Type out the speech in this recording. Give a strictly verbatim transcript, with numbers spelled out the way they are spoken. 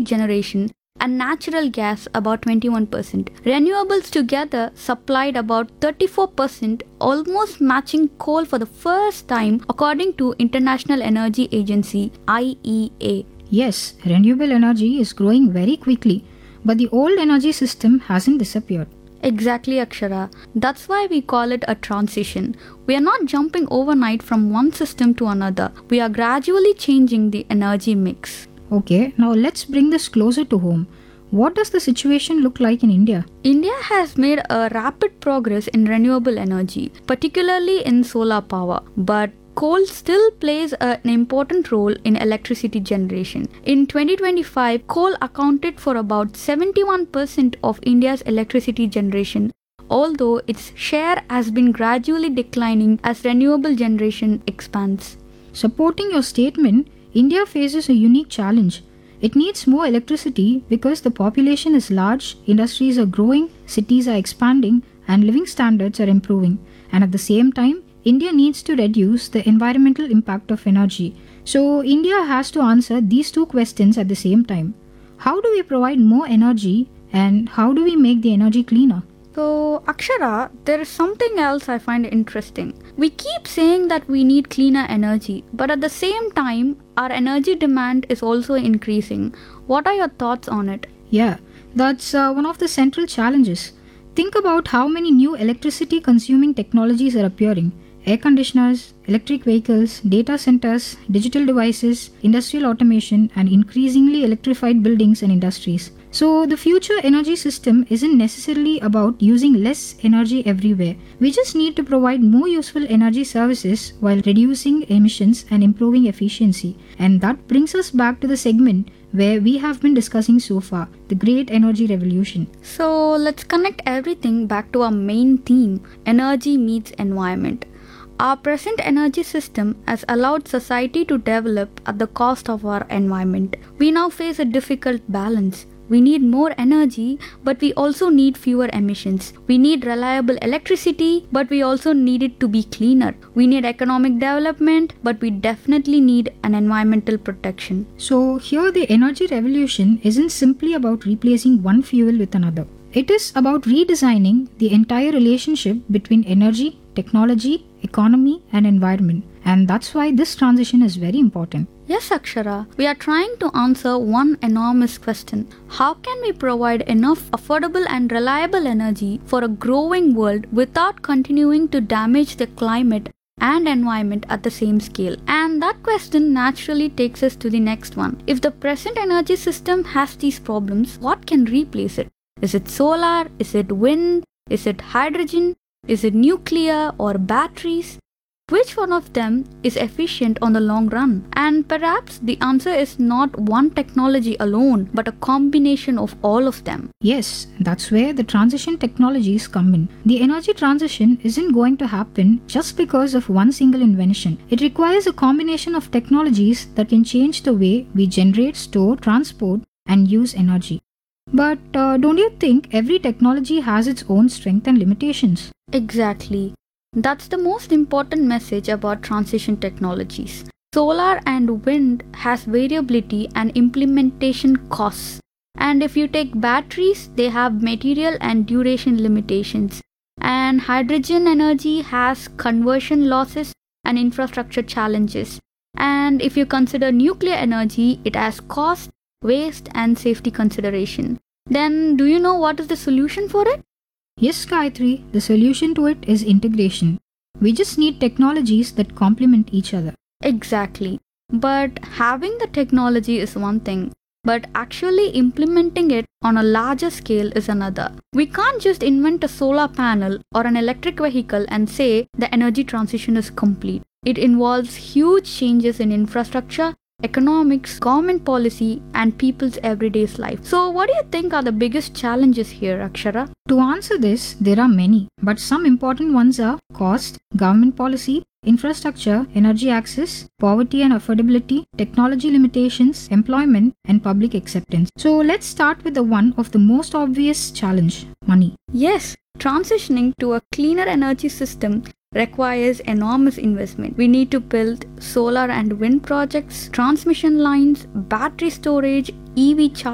generation, and natural gas about twenty-one percent. Renewables together supplied about thirty-four percent, almost matching coal for the first time according to International Energy Agency I E A. Yes, renewable energy is growing very quickly, but the old energy system hasn't disappeared. Exactly, Akshara. That's why we call it a transition. We are not jumping overnight from one system to another. We are gradually changing the energy mix. Okay, now let's bring this closer to home. What does the situation look like in India? India has made a rapid progress in renewable energy, particularly in solar power, but coal still plays an important role in electricity generation. In twenty twenty-five, coal accounted for about seventy-one percent of India's electricity generation, although its share has been gradually declining as renewable generation expands. Supporting your statement, India faces a unique challenge. It needs more electricity because the population is large, industries are growing, cities are expanding, and living standards are improving. And at the same time, India needs to reduce the environmental impact of energy. So, India has to answer these two questions at the same time. How do we provide more energy and how do we make the energy cleaner? So, Akshara, there is something else I find interesting. We keep saying that we need cleaner energy, but at the same time, our energy demand is also increasing. What are your thoughts on it? Yeah, that's uh, one of the central challenges. Think about how many new electricity consuming technologies are appearing. Air conditioners, electric vehicles, data centers, digital devices, industrial automation, and increasingly electrified buildings and industries. So, the future energy system isn't necessarily about using less energy everywhere. We just need to provide more useful energy services while reducing emissions and improving efficiency. And that brings us back to the segment where we have been discussing so far, the Great Energy Revolution. So, let's connect everything back to our main theme, energy meets environment. Our present energy system has allowed society to develop at the cost of our environment. We now face a difficult balance. We need more energy, but we also need fewer emissions. We need reliable electricity, but we also need it to be cleaner. We need economic development, but we definitely need an environmental protection. So, here the energy revolution isn't simply about replacing one fuel with another. It is about redesigning the entire relationship between energy, technology, economy, and environment. And that's why this transition is very important. Yes, Akshara, we are trying to answer one enormous question. How can we provide enough affordable and reliable energy for a growing world without continuing to damage the climate and environment at the same scale? And that question naturally takes us to the next one. If the present energy system has these problems, what can replace it? Is it solar? Is it wind? Is it hydrogen? Is it nuclear or batteries? Which one of them is efficient on the long run? And perhaps the answer is not one technology alone, but a combination of all of them. Yes, that's where the transition technologies come in. The energy transition isn't going to happen just because of one single invention. It requires a combination of technologies that can change the way we generate, store, transport, and use energy. But uh, don't you think every technology has its own strength and limitations? Exactly. That's the most important message about transition technologies. Solar and wind has variability and implementation costs. And if you take batteries, they have material and duration limitations. And hydrogen energy has conversion losses and infrastructure challenges. And if you consider nuclear energy, it has cost, waste, and safety consideration. Then do you know what is the solution for it? Yes, Gayatri, the solution to it is integration. We just need technologies that complement each other. Exactly. But having the technology is one thing, but actually implementing it on a larger scale is another. We can't just invent a solar panel or an electric vehicle and say the energy transition is complete. It involves huge changes in infrastructure, economics, government policy, and people's everyday life. So what do you think are the biggest challenges here, Akshara? To answer this, there are many, but some important ones are cost, government policy, infrastructure, energy access, poverty and affordability, technology limitations, employment, and public acceptance. So let's start with the one of the most obvious challenge, money. Yes, transitioning to a cleaner energy system requires enormous investment. We need to build solar and wind projects, transmission lines, battery storage, E V charging,